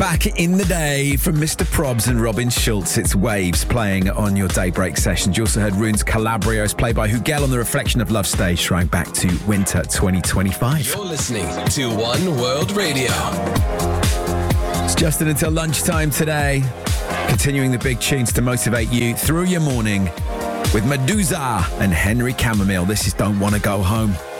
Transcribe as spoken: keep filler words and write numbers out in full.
Back in the day from Mister Probs and Robin Schulz, it's Waves playing on your Daybreak sessions. You also heard Rune's Calabria as played by Hugel on the Reflection of Love stage, throwing back to winter twenty twenty-five. You're listening to One World Radio. It's Justin until lunchtime today, continuing the big tunes to motivate you through your morning with Medusa and Henry Chamomile. This is Don't Wanna Go Home.